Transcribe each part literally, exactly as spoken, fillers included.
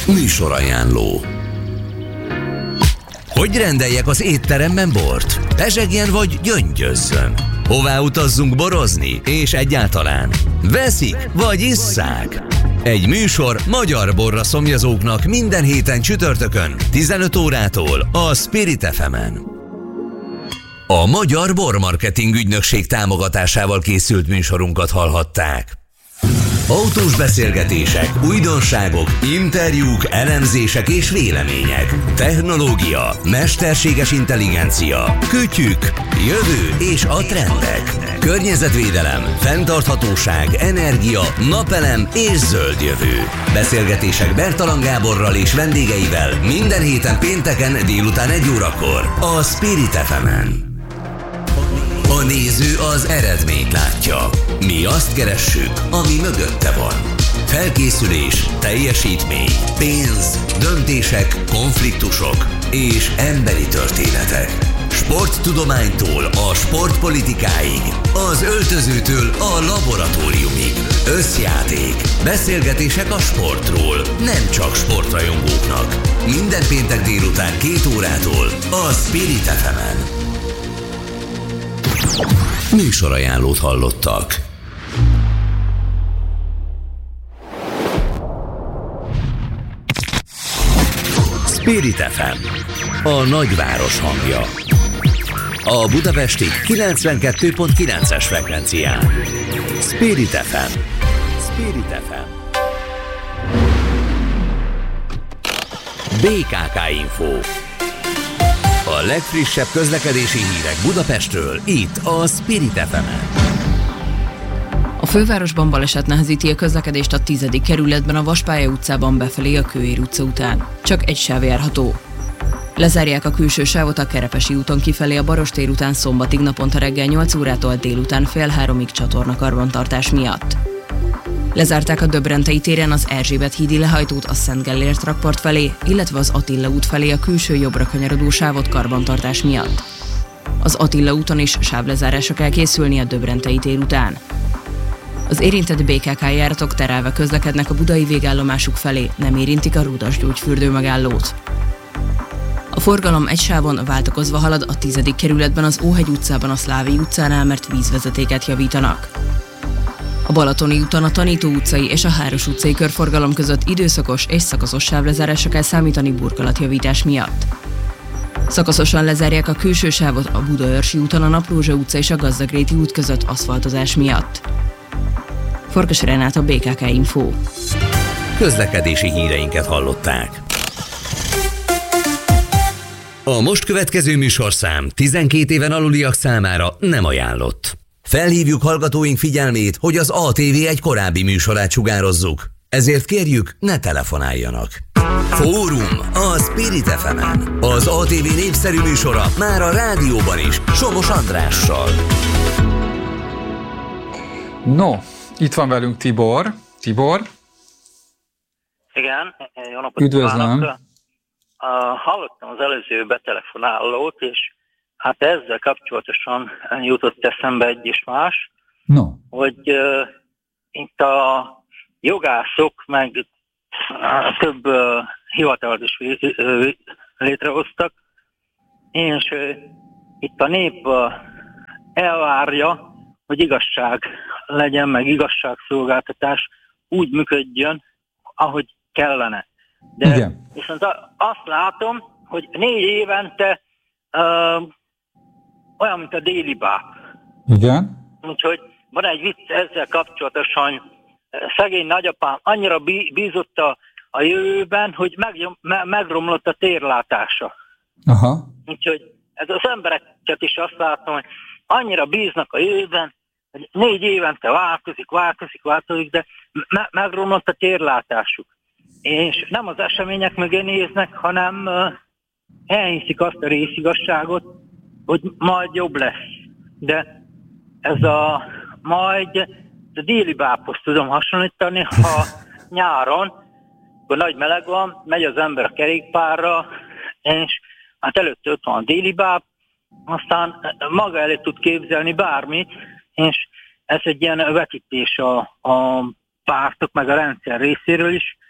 Műsorajánló. Hogy rendeljek az étteremben bort? Pezsegjen vagy gyöngyözzön? Hová utazzunk borozni? És egyáltalán veszik vagy isszák? Egy műsor magyar borra szomjazóknak minden héten csütörtökön tizenöt órától a Spirit ef emen. A Magyar Bormarketing Ügynökség támogatásával készült műsorunkat hallhatták. Autós beszélgetések, újdonságok, interjúk, elemzések és vélemények. Technológia, mesterséges intelligencia, kütyük, jövő és a trendek. Környezetvédelem, fenntarthatóság, energia, napelem és zöld jövő. Beszélgetések Bertalan Gáborral és vendégeivel minden héten pénteken délután egy órakor a Spirit ef emen. A néző az eredményt látja. Mi azt keressük, ami mögötte van. Felkészülés, teljesítmény, pénz, döntések, konfliktusok és emberi történetek. Sporttudománytól a sportpolitikáig, az öltözőtől a laboratóriumig. Összjáték, beszélgetések a sportról, nem csak sportrajongóknak. Minden péntek délután két órától a Spirit ef emen. Műsorajánlót hallottak. Spirit ef em, a nagyváros hangja. A budapesti kilencvenkettő pont kilences frekvencián. Spirit ef em. Spirit ef em. bé ká ká Info. A legfrissebb közlekedési hírek Budapestről, itt a Spirit ef emen. A fővárosban baleset nehezíti a közlekedést a tizedik kerületben a Vaspálya utcában befelé a Kőér utca után. Csak egy sáv járható. Lezárják a külső sávot a Kerepesi úton kifelé a Barostér után szombatig naponta reggel nyolc órától délután fél háromig csatornakarbantartás miatt. Lezárták a Döbrentei téren az Erzsébet hídi lehajtót a Szent Gellért rakpart felé, illetve az Attila út felé a külső jobbra kanyarodó sávot karbantartás miatt. Az Attila úton is sávlezárásra kell készülni a Döbrentei tér után. Az érintett bé ká ká járatok terelve közlekednek a budai végállomásuk felé, nem érintik a Rudasgyógyfürdő megállót. A forgalom egy sávon váltakozva halad a tizedik kerületben az Óhegy utcában a Szlávy utcánál, mert vízvezetéket javítanak. A Balatoni úton a Tanító utcai és a Háros utcai körforgalom között időszakos és szakaszos sávlezárásra kell számítani burkolatjavítás miatt. Szakaszosan lezárják a külső sávot a Budaörsi úton a Naprózsa utca és a Gazdagréti út között aszfaltozás miatt. Farkas Renáta, bé ká ká Info. Közlekedési híreinket hallották. A most következő műsorszám tizenkét éven aluliak számára nem ajánlott. Felhívjuk hallgatóink figyelmét, hogy az á té vé egy korábbi műsorát sugározzuk. Ezért kérjük, ne telefonáljanak. Fórum a Spirit ef emen. Az á té vé népszerű műsora már a rádióban is, Somos Andrással. No, itt van velünk Tibor. Tibor? Igen, jó napot üdvözlöm. kívánok. Uh, hallottam az előző betelefonálót, és hát ezzel kapcsolatosan jutott eszembe egy és más, no. hogy uh, itt a jogászok meg uh, több uh, hivatalt is uh, létrehoztak, és uh, itt a nép uh, elvárja, hogy igazság legyen, meg igazságszolgáltatás úgy működjön, ahogy kellene. De igen. Viszont azt látom, hogy négy évente uh, olyan, mint a déli báp. Igen. Úgyhogy van egy vicc ezzel kapcsolatosan, szegény nagyapám annyira bízott a, a jövőben, hogy meg, me, megromlott a térlátása. Aha. Úgyhogy ez az embereket is azt látom, hogy annyira bíznak a jövőben, hogy négy évente változik, változik, változik, de me, megromlott a térlátásuk. És nem az események mögé néznek, hanem uh, elhiszik azt a részigazságot, hogy majd jobb lesz. De ez a majd a déli bábhoz tudom hasonlítani, ha nyáron, akkor nagy meleg van, megy az ember a kerékpárra, és hát előtte ott van a déli báb, aztán maga elé tud képzelni bármit, és ez egy ilyen vetítés a, a pártok meg a rendszer részéről is,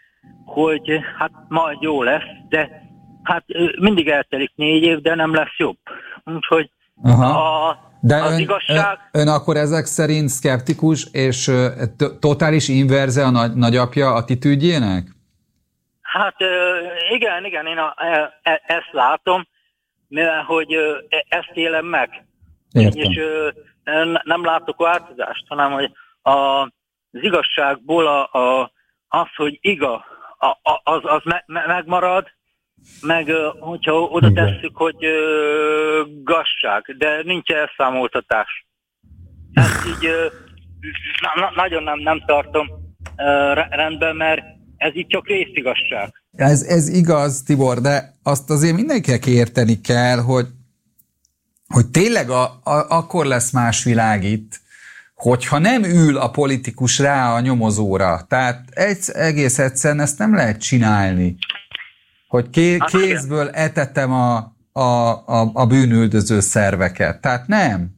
hogy hát majd jó lesz, de hát mindig eltelik négy év, de nem lesz jobb. Úgyhogy a, de az ön, igazság... Ön, ön akkor ezek szerint szkeptikus és totális inverze a nagy, nagyapja attitűdjének? Hát igen, igen, én a, e, ezt látom, mivel hogy ezt élem meg. Értem. És nem látok változást, hanem hogy a, az igazságból a, a, az, hogy iga, a, a, az, az me, me, megmarad, meg hogyha oda tesszük, hogy ö, gazság, de nincs elszámoltatás. Ezt így ö, na, na, nagyon nem, nem tartom ö, rendben, mert ez így csak részigazság. Ez, ez igaz, Tibor, de azt azért mindenkinek érteni kell, hogy, hogy tényleg a, a, akkor lesz más világ itt, hogyha nem ül a politikus rá a nyomozóra. Tehát egy, egész egyszerűen ezt nem lehet csinálni. Hogy ké, kézből etetem a, a, a, a bűnüldöző szerveket. Tehát nem.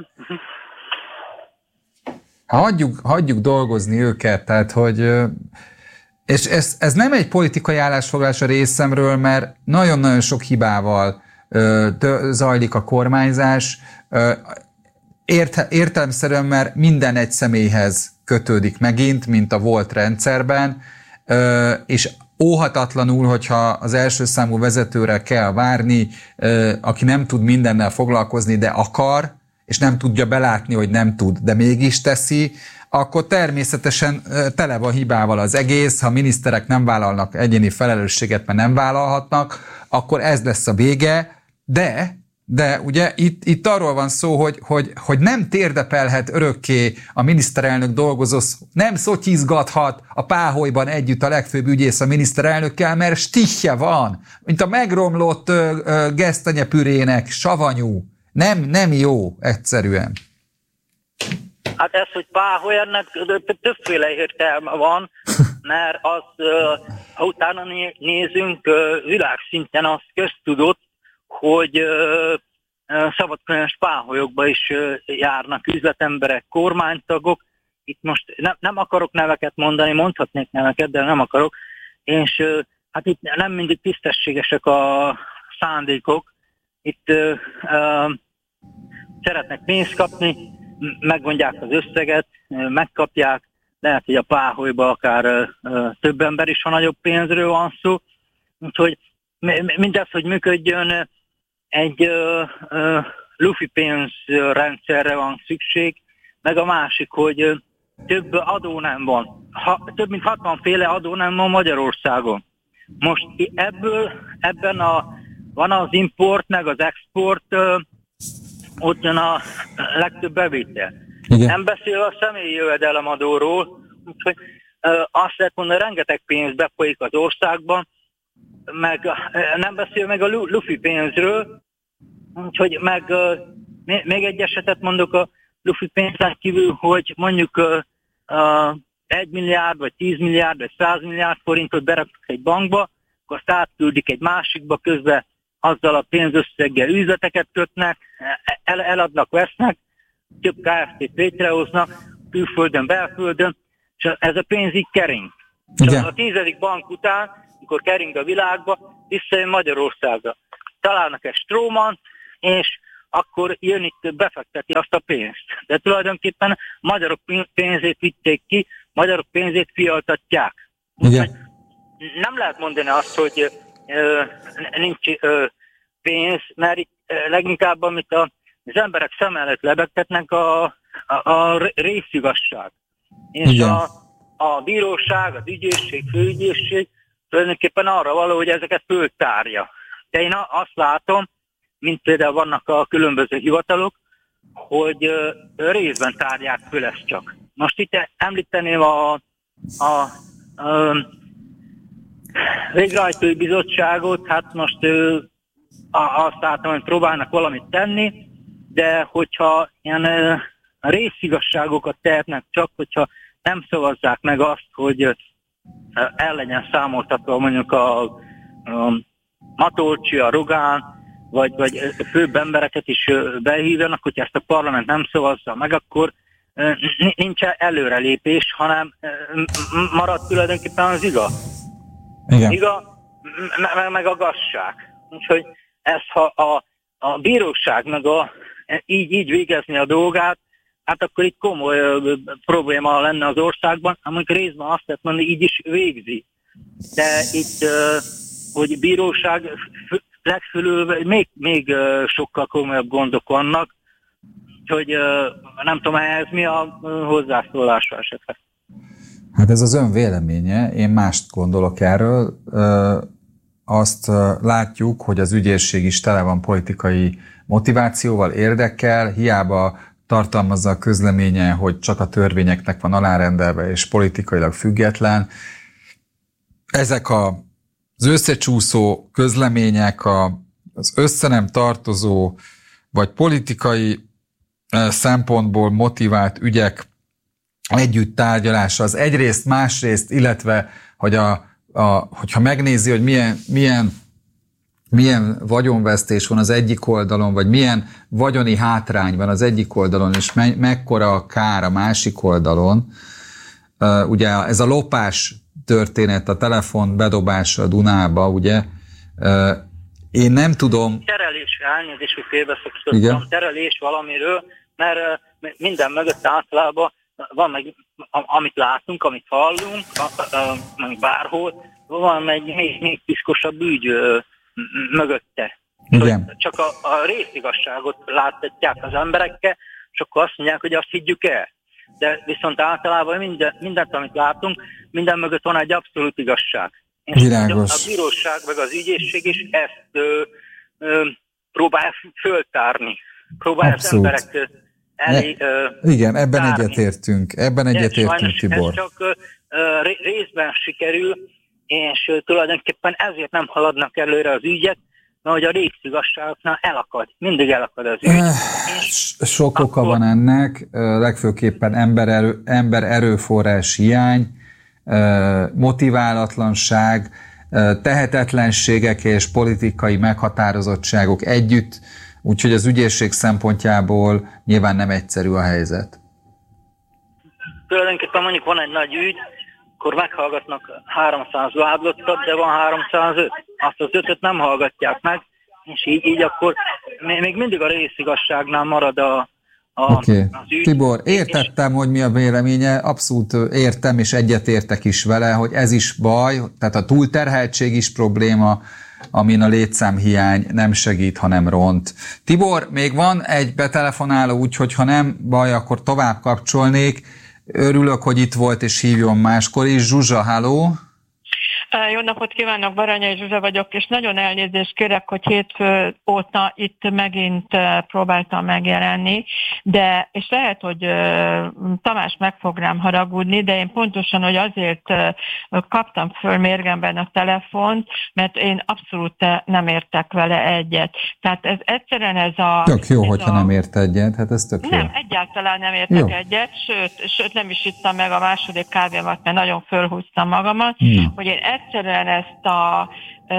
Hagyjuk, hagyjuk dolgozni őket, tehát hogy... És ez, ez nem egy politikai állásfoglalás a részemről, mert nagyon-nagyon sok hibával ö, tö, zajlik a kormányzás. Ö, ért, értelemszerűen, mert minden egy személyhez kötődik megint, mint a volt rendszerben, ö, és óhatatlanul, hogyha az első számú vezetőre kell várni, ö, aki nem tud mindennel foglalkozni, de akar, és nem tudja belátni, hogy nem tud, de mégis teszi, akkor természetesen tele van hibával az egész, ha miniszterek nem vállalnak egyéni felelősséget, mert nem vállalhatnak, akkor ez lesz a vége, de, de ugye itt, itt arról van szó, hogy, hogy, hogy nem térdepelhet örökké a miniszterelnök dolgozó, nem szotyizgathat a páholyban együtt a legfőbb ügyész a miniszterelnökkel, mert stihje van, mint a megromlott ö, ö, gesztenyepürének, savanyú, nem, nem jó egyszerűen. Hát ez, hogy páholy, ennek többféle értelme van, mert az, ha utána nézünk, világszinten az köztudott, hogy szabadkönyves páholyokba is járnak üzletemberek, kormánytagok. Itt most nem, nem akarok neveket mondani, mondhatnék neveket, de nem akarok. És hát itt nem mindig tisztességesek a szándékok. Itt uh, szeretnek pénzt kapni, megmondják az összeget, megkapják, lehet, hogy a páholyba akár uh, több ember is, ha nagyobb pénzről van szó. Úgyhogy mindez, hogy működjön, egy uh, uh, lufi pénzrendszerre van szükség, meg a másik, hogy uh, több adó nem van. Ha, több mint hatvan féle adó nem van Magyarországon. Most ebből, ebben a, van az import, meg az export, uh, ott jön a legtöbb bevétel. Igen. Nem beszél a személyi jövedelemadóról, úgyhogy uh, azt lehet mondani, rengeteg pénz befolyik az országban, meg uh, nem beszél meg a lufi pénzről, úgyhogy meg uh, még egy esetet mondok a lufi pénzen kívül, hogy mondjuk uh, uh, egy milliárd, vagy tíz milliárd, vagy száz milliárd forintot beraknak egy bankba, akkor azt átküldik egy másikba, közben azzal a pénzösszeggel üzleteket kötnek, el, eladnak, vesznek, több ká ef té-t létrehoznak, külföldön, belföldön, és ez a pénz így kering. És a tizedik bank után, amikor kering a világba, visszajön Magyarországra. Találnak egy strómant, és akkor jön itt, befekteti azt a pénzt. De tulajdonképpen magyarok pénzét vitték ki, magyarok pénzét fialtatják. Nem lehet mondani azt, hogy ö, nincs ö, pénz, mert itt ö, leginkább, amit a, az emberek szem előtt lebegtetnek, a, a, a részigazság. És a, a bíróság, az ügyészség, főügyészség tulajdonképpen arra való, hogy ezeket föltárja. De én azt látom, mint például vannak a különböző hivatalok, hogy ö, részben tárják föl ezt csak. Most itt említeném a, a, a végrehajtói bizottságot, hát most ö, azt látom, hogy próbálnak valamit tenni, de hogyha ilyen ö, részigazságokat tehetnek csak, hogyha nem szavazzák meg azt, hogy ö, el legyen számoltatva mondjuk a, a Matolcsi, a Rogán, vagy, vagy főbb embereket is behívjanak, hogyha ezt a parlament nem szavazza meg, akkor nincs előrelépés, hanem marad tulajdonképpen az igaz. Igen. Igaz? Meg, meg a gazság. Úgyhogy ez, ha a, a bíróság meg a, így, így végezni a dolgát, hát akkor itt komoly ö, probléma lenne az országban, amikor részben azt lehet mondani, így is végzi. De itt, ö, hogy bíróság legfölül még, még ö, sokkal komolyabb gondok vannak, hogy ö, nem tudom, ez mi a ö, hozzászólása esetleg. Hát ez az ön véleménye, én mást gondolok erről. Ö, azt látjuk, hogy az ügyészség is tele van politikai motivációval, érdekkel, hiába tartalmazza a közleménye, hogy csak a törvényeknek van alárendelve és politikailag független. Ezek a, az összecsúszó közlemények, a, az össze nem tartozó vagy politikai szempontból motivált ügyek együtt tárgyalása az egyrészt, másrészt, illetve hogy a A, hogyha megnézi, hogy milyen, milyen, milyen vagyonvesztés van az egyik oldalon, vagy milyen vagyoni hátrány van az egyik oldalon, és me, mekkora a kár a másik oldalon. Uh, ugye ez a lopás történet, a telefon bedobása a Dunába, ugye, uh, én nem tudom... Terelés, elnézést, hogy félbeszakítottam, terelés valamiről, mert uh, minden mögött általában van meg, amit látunk, amit hallunk, meg bárhol, van egy még, még piszkosabb ügy ö, mögötte. Igen. Csak a, a részigazságot láthatják az emberekkel, és akkor azt mondják, hogy azt higgyük el. De viszont általában minden, mindent, amit látunk, minden mögött van egy abszolút igazság. És a bíróság meg az ügyészség is ezt ö, ö, próbálja föltárni. Próbálja az emberek elé, ne, igen, ebben tárni. egyetértünk. Ebben egyetértünk, Tibor. Ez csak ö, részben sikerül, és ö, tulajdonképpen ezért nem haladnak előre az ügyek, mert hogy a részigazságoknál elakad. Mindig elakad az ügy. Sok oka van ennek, legfőképpen embererő, ember erőforrás hiány, motiválatlanság, tehetetlenségek és politikai meghatározottságok együtt, úgyhogy az ügyészség szempontjából nyilván nem egyszerű a helyzet. Tulajdonképpen mondjuk van egy nagy ügy, akkor meghallgatnak háromszáz vádlottat, de van háromszázöt. Azt az ötöt nem hallgatják meg, és így, így akkor még mindig a részigazságnál marad a, a, okay. az ügy. Tibor, értettem, és... hogy mi a véleménye, abszolút értem, és egyetértek is vele, hogy ez is baj, tehát a túlterheltség is probléma, amin a létszámhiány nem segít, hanem ront. Tibor, még van egy betelefonáló, úgyhogy ha nem baj, akkor tovább kapcsolnék. Örülök, hogy itt volt, és hívjon máskor is. Zsuzsa, halló! Jó napot kívánok, Baranyai Zsuzsa vagyok, és nagyon elnézést kérek, hogy hétfő óta itt megint próbáltam megjelenni, de, és lehet, hogy Tamás meg fog rám haragudni, de én pontosan, hogy azért kaptam föl mérgemben a telefont, mert én abszolút nem értek vele egyet. Tehát ez egyszerűen ez a... Tök jó, hogyha a... nem ért egyet, hát ez tök jó. Nem, egyáltalán nem értek jó. egyet, sőt, sőt nem is ittam meg a második kávémat, mert nagyon fölhúztam magamat, hmm. hogy én egyszerűen ezt a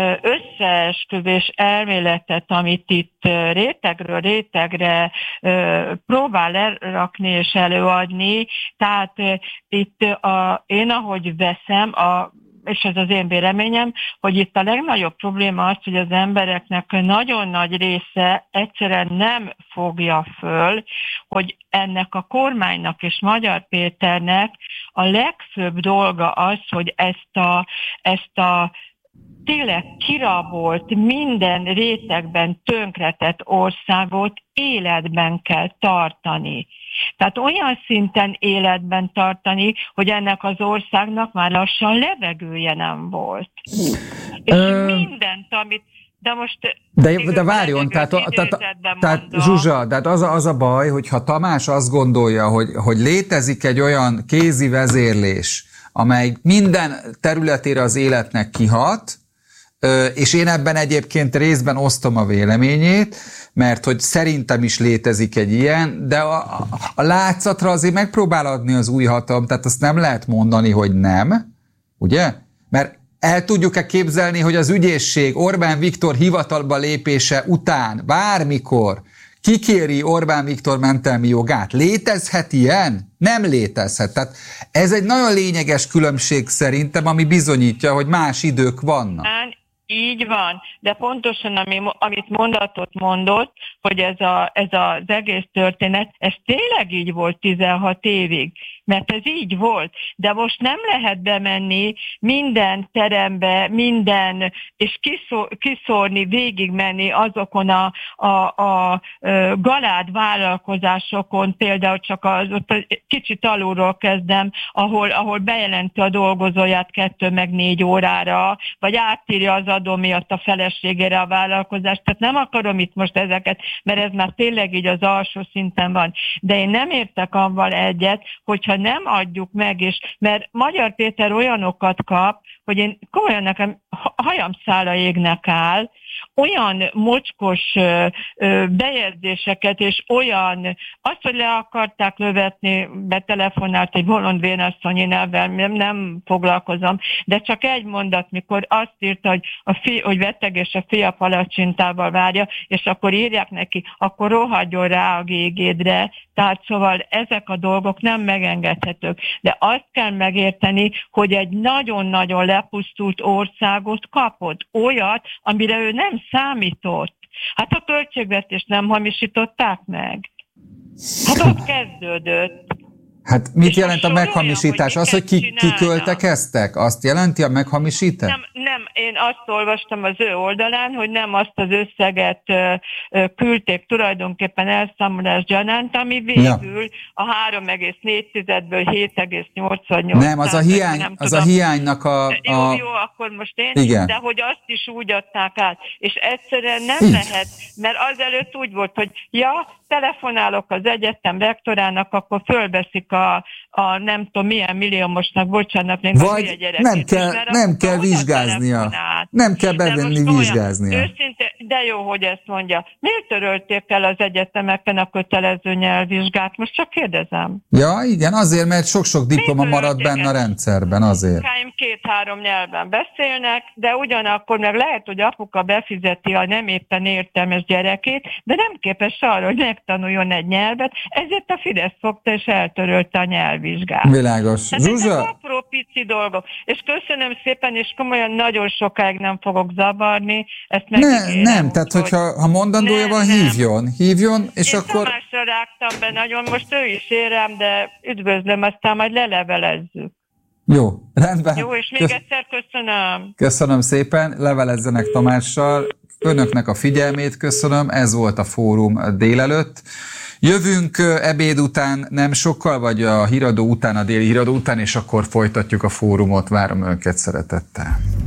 összeesküvés elméletet, amit itt rétegről rétegre próbál lerakni és előadni, tehát itt a, én ahogy veszem, a, és ez az én véleményem, hogy itt a legnagyobb probléma az, hogy az embereknek nagyon nagy része egyszerűen nem fogja föl, hogy ennek a kormánynak és Magyar Péternek a legfőbb dolga az, hogy ezt a, ezt a tényleg kirabolt, minden rétegben tönkretett országot életben kell tartani. Tehát olyan szinten életben tartani, hogy ennek az országnak már lassan levegője nem volt. És Ö... mindent, amit... De most... De, de várjon, tehát, tehát, tehát Zsuzsa, tehát az a, az a baj, hogyha Tamás azt gondolja, hogy, hogy létezik egy olyan kézi vezérlés, amely minden területére az életnek kihat, és én ebben egyébként részben osztom a véleményét, mert hogy szerintem is létezik egy ilyen, de a, a látszatra azért megpróbál adni az új hatalom, tehát azt nem lehet mondani, hogy nem, ugye? Mert el tudjuk-e képzelni, hogy az ügyészség Orbán Viktor hivatalba lépése után bármikor kikéri Orbán Viktor mentelmi jogát. Létezhet ilyen? Nem létezhet. Tehát ez egy nagyon lényeges különbség szerintem, ami bizonyítja, hogy más idők vannak. Így van, de pontosan ami, amit mondatot mondott, hogy ez, a, ez az egész történet, ez tényleg így volt tizenhat évig, mert ez így volt, de most nem lehet bemenni minden terembe, minden, és kiszor, kiszórni, végigmenni azokon a, a, a, a galád vállalkozásokon, például csak az, kicsit alulról kezdem, ahol, ahol bejelenti a dolgozóját kettő meg négy órára, vagy átírja az adó miatt a feleségére a vállalkozást. Tehát nem akarom itt most ezeket, mert ez már tényleg így az alsó szinten van. De én nem értek avval egyet, hogyha nem adjuk meg, és mert Magyar Péter olyanokat kap, hogy én komolyan nekem hajam szála égnek áll, olyan mocskos ö, ö, bejegyzéseket, és olyan, azt, hogy le akarták lövetni, betelefonált egy bolond vénasszonyi nevvel, nem, nem foglalkozom, de csak egy mondat, mikor azt írta, hogy, a fi, hogy beteg és a fia palacsintával várja, és akkor írják neki, akkor rohadjon rá a gégédre, tehát szóval ezek a dolgok nem megengedhetők. De azt kell megérteni, hogy egy nagyon-nagyon lepusztult országot kapod, olyat, amire ő nem számított. Hát a költségvetést nem hamisították meg. Hát ott kezdődött. Hát mit és jelent a meghamisítás? Olyan, hogy az, hogy ki, kiköltekeztek? Azt jelenti a meghamisítás? Nem, nem, én azt olvastam az ő oldalán, hogy nem azt az összeget ö, ö, küldték tulajdonképpen elszámolás gyanánt, ami végül ja. a három egész négy-ből hét egész nyolcvannyolc. Nem, az a hiány, nem az tudom. A hiánynak a... a... Jó, jó, akkor most én, igen. De hogy azt is úgy adták át. És egyszerűen nem így lehet, mert azelőtt úgy volt, hogy ja, telefonálok az egyetem rektorának, akkor fölveszik a, a nem tudom milyen milliómosnak, bocsánat, még vagy a gyerekét. Nem kell, nem kell vizsgáznia. Nem kell bevenni vizsgáznia. Őszinte, de jó, hogy ezt mondja. Miért törölték el az egyetemeken a kötelező nyelvvizsgát? Most csak kérdezem. Ja, igen, azért, mert sok-sok diploma maradt benne a rendszerben, azért. Két-három nyelven beszélnek, de ugyanakkor meg lehet, hogy apuka befizeti a nem éppen értelmes gyerekét, de nem képes arra, hogy megtanuljon egy nyelvet, ezért a Fidesz fogta és eltörölte a nyelvvizsgát. Világos. Hát ezek apró pici dolgok. És köszönöm szépen, és komolyan nagyon sokáig nem fogok zavarni. Ezt ne, nem, tehát hogy, hogyha ha mondandója nem, van, nem. hívjon. Hívjon, és Én akkor... Én Tamásra rágtam be nagyon, most ő is ér rám, de üdvözlöm, aztán majd lelevelezzük. Jó, rendben. Jó, és még Kösz... egyszer köszönöm. Köszönöm szépen, levelezzenek Tamással. Önöknek a figyelmét köszönöm, ez volt a fórum délelőtt. Jövünk ebéd után nem sokkal, vagy a híradó után, a déli híradó után, és akkor folytatjuk a fórumot. Várom önöket szeretettel.